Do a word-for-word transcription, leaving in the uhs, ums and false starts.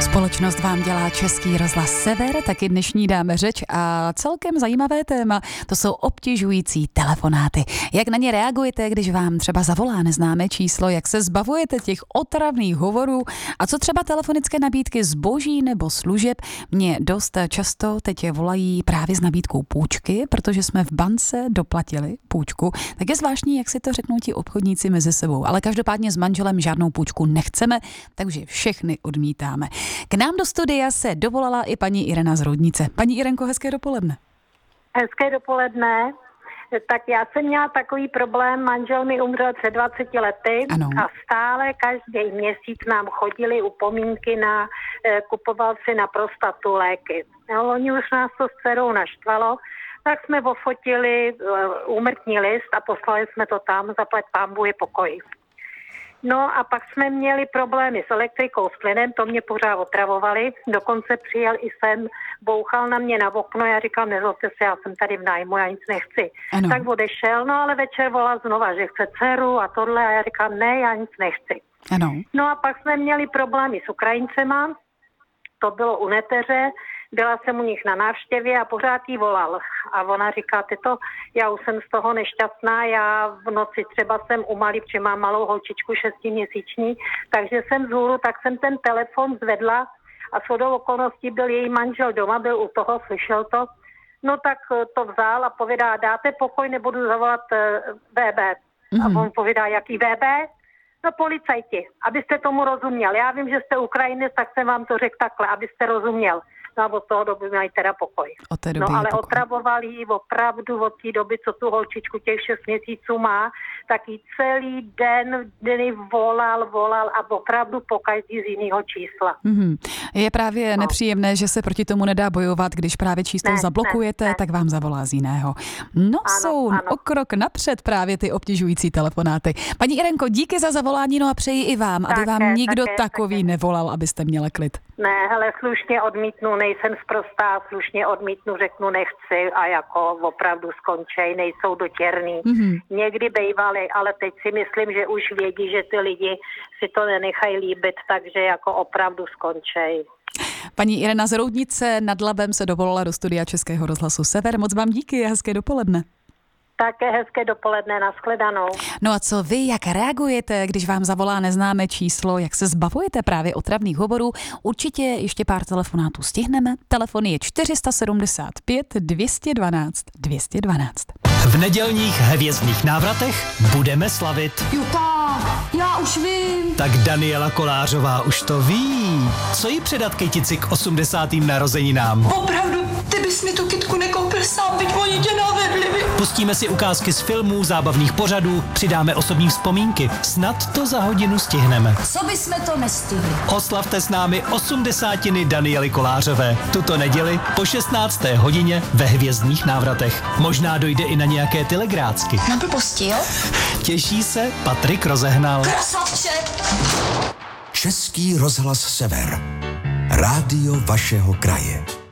Společnost vám dělá Český rozhlas Sever, taky dnešní dáme řeč a celkem zajímavé téma, to jsou obtěžující telefonáty. Jak na ně reagujete, když vám třeba zavolá neznámé číslo, jak se zbavujete těch otravných hovorů a co třeba telefonické nabídky zboží nebo služeb. Mě dost často teď volají právě s nabídkou půjčky, protože jsme v bance doplatili půjčku. Tak je zvláštní, jak si to řeknou ti obchodníci mezi sebou, ale každopádně s manželem žádnou půjčku nechceme, takže všechny odmítáme. K nám do studia se dovolala i paní Irena z Roudnice. Paní Irenko, hezké dopoledne. Hezké dopoledne. Tak já jsem měla takový problém, manžel mi umřel před dvaceti lety ano. A stále každý měsíc nám chodili upomínky na, eh, kupoval si na prostatu léky. No, loni už nás to s dcerou naštvalo, tak jsme ofotili uh, úmrtní list a poslali jsme to tam, zaplať pánbůh je pokoj. No a pak jsme měli problémy s elektrikou, s plynem, to mě pořád otravovali. Dokonce přijel i sem, bouchal na mě na okno, já říkám, nezlobte se, já jsem tady v nájmu, já nic nechci. Ano. Tak odešel, no ale večer volal znova, že chce dceru a tohle a já říkám, ne, já nic nechci. Ano. No a pak jsme měli problémy s Ukrajincema, to bylo u neteře, byla jsem u nich na návštěvě a pořád jí volal. A ona říká, tyto, já už jsem z toho nešťastná, já v noci třeba jsem u malý, protože mám malou holčičku šestiměsíční, takže jsem vzhůru, tak jsem ten telefon zvedla a shodou okolností byl její manžel doma, byl u toho, slyšel to. No tak to vzal a povídá, dáte pokoj, nebudu zavolat uh, V B. Mm-hmm. A on povídá, jaký V B? No policajti, abyste tomu rozuměl. Já vím, že jste Ukrajinec, tak jsem vám to řekl takhle, abyste rozuměl. No a od toho doby mají teda pokoj. Od té doby no ale pokoj. Otravovali ji opravdu od té doby, co tu holčičku těch šest měsíců má, tak jí celý den dny volal, volal a opravdu pokaždý z jiného čísla. Mm-hmm. Je právě no. nepříjemné, že se proti tomu nedá bojovat, když právě číslo ne, zablokujete, ne, ne. tak vám zavolá z jiného. No ano, jsou ano. o krok napřed právě ty obtěžující telefonáty. Paní Irenko, díky za zavolání, no a přeji i vám, aby také, vám nikdo také, takový také. nevolal, abyste měla klid. Ne, hele, slušně odmítnu, nejsem sprostá, slušně odmítnu, řeknu nechci a jako opravdu skončej, nejsou dotěrný. Mm-hmm. Někdy bejvali, ale teď si myslím, že už vědí, že ty lidi si to nenechají líbit, takže jako opravdu skončej. Paní Irena z Roudnice nad Labem se dovolala do studia Českého rozhlasu Sever. Moc vám díky a hezké dopoledne. Také hezké dopoledne, nashledanou. No a co vy, jak reagujete, když vám zavolá neznámé číslo, jak se zbavujete právě otravných hovorů? Určitě ještě pár telefonátů stihneme. Telefon je čtyři sedmdesát pět dvě stě dvanáct dvě stě dvanáct. V nedělních hvězdných návratech budeme slavit. Juta, já už vím. Tak Daniela Kolářová už to ví. Co jí předat kytici k osmdesátým narozeninám? Opravdu, ty bys mi tu kytku nekoupil sám, byť oni tě navedli. Pustíme si ukázky z filmů, zábavných pořadů, přidáme osobní vzpomínky. Snad to za hodinu stihneme. Co bysme to nestihli? Oslavte s námi osmdesátiny Daniely Kolářové. Tuto neděli po šestnácté hodině ve hvězdných návratech. Možná dojde i na nějaké telegrácky. Na blbosti, jo? Těší se Patrik Rozehnal. Krasavče! Český rozhlas Sever. Rádio vašeho kraje.